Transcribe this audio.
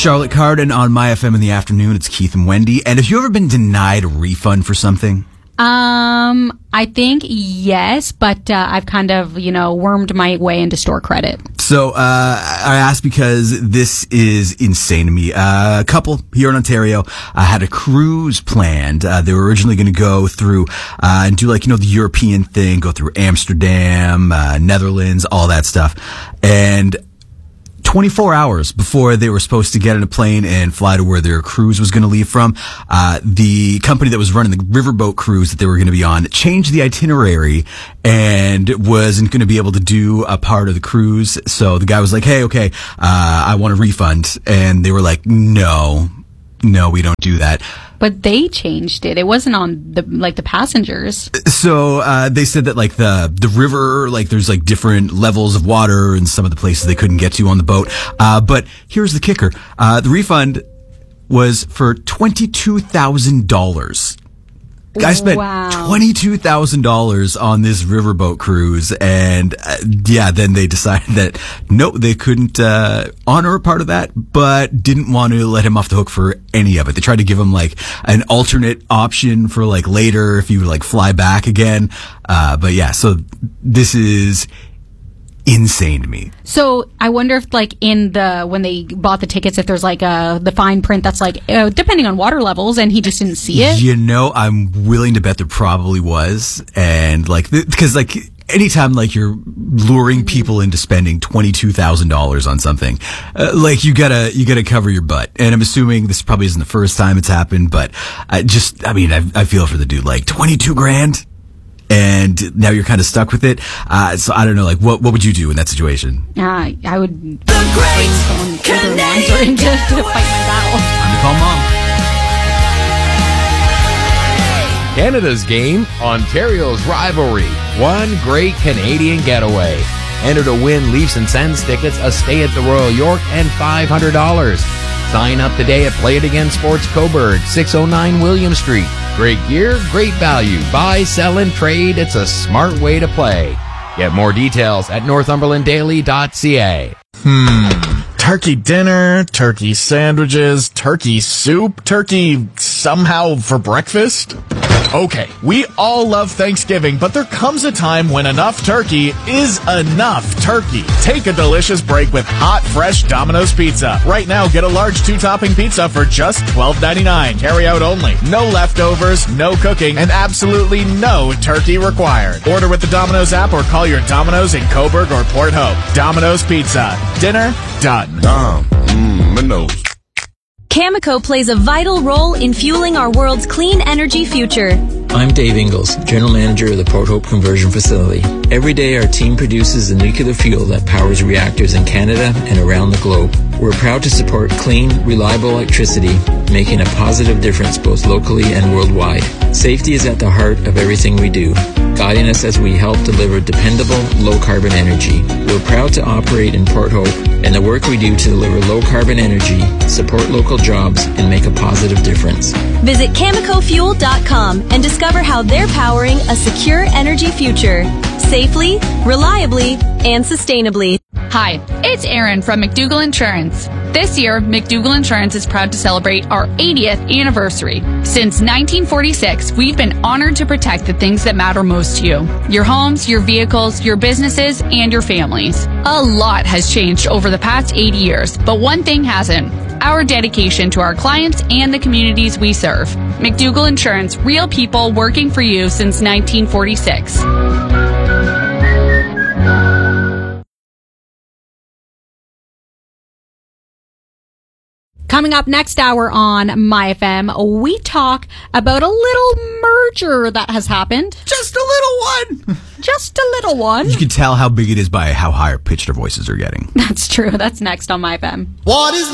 Charlotte Cardin on My FM in the afternoon. It's Keith and Wendy. And have you ever been denied a refund for something? I think yes, but I've kind of, wormed my way into store credit. So, I asked because this is insane to me. A couple here in Ontario, had a cruise planned. They were originally going to go through, and do the European thing, go through Amsterdam, Netherlands, all that stuff. And 24 hours before they were supposed to get on a plane and fly to where their cruise was going to leave from, the company that was running the riverboat cruise that they were going to be on changed the itinerary and wasn't going to be able to do a part of the cruise. So the guy was like, hey, okay, I want a refund. And they were like, no, we don't do that. But they changed it. It wasn't on the passengers. So, they said that the river, there's different levels of water and some of the places they couldn't get to on the boat. But here's the kicker. The refund was for $22,000. I spent $22,000 on this riverboat cruise, and then they decided that nope, they couldn't honor a part of that, but didn't want to let him off the hook for any of it. They tried to give him an alternate option for later if you would fly back again. But yeah, so this is insane to me. So I wonder if when they bought the tickets, if there's the fine print that's depending on water levels, and he just didn't see it. I'm willing to bet there probably was, and because anytime you're luring people into spending $22,000 on something, you gotta cover your butt. And I'm assuming this probably isn't the first time it's happened, but I feel for the dude. 22 grand. And now you're kind of stuck with it. So I don't know, what would you do in that situation? I would bring someone Canadian to fight my battle. Time to call Mom. Canada's game, Ontario's rivalry. One great Canadian getaway. Enter to win Leafs and Sens tickets, a stay at the Royal York, and $500. Sign up today at Play It Again Sports Coburg, 609 William Street. Great gear, great value. Buy, sell, and trade. It's a smart way to play. Get more details at northumberlanddaily.ca. Turkey dinner, turkey sandwiches, turkey soup, turkey somehow for breakfast? Okay, we all love Thanksgiving, but there comes a time when enough turkey is enough turkey. Take a delicious break with hot, fresh Domino's Pizza. Right now, get a large 2-topping pizza for just $12.99. Carry out only. No leftovers, no cooking, and absolutely no turkey required. Order with the Domino's app or call your Domino's in Coburg or Port Hope. Domino's Pizza. Dinner done. My nose. Cameco plays a vital role in fueling our world's clean energy future. I'm Dave Ingalls, General Manager of the Port Hope Conversion Facility. Every day our team produces the nuclear fuel that powers reactors in Canada and around the globe. We're proud to support clean, reliable electricity, making a positive difference both locally and worldwide. Safety is at the heart of everything we do, guiding us as we help deliver dependable, low-carbon energy. We're proud to operate in Port Hope, and the work we do to deliver low-carbon energy, support local jobs, and make a positive difference. Visit CamecoFuel.com and discover how they're powering a secure energy future, safely, reliably, and sustainably. Hi, it's Erin from McDougall Insurance. This year, McDougall Insurance is proud to celebrate our 80th anniversary. Since 1946, we've been honored to protect the things that matter most to you. Your homes, your vehicles, your businesses, and your families. A lot has changed over the past 80 years, but one thing hasn't. Our dedication to our clients and the communities we serve. McDougall Insurance, real people working for you since 1946. Coming up next hour on My FM, we talk about a little merger that has happened. Just a little one. Just a little one. You can tell how big it is by how higher pitched our voices are getting. That's true. That's next on My FM. What is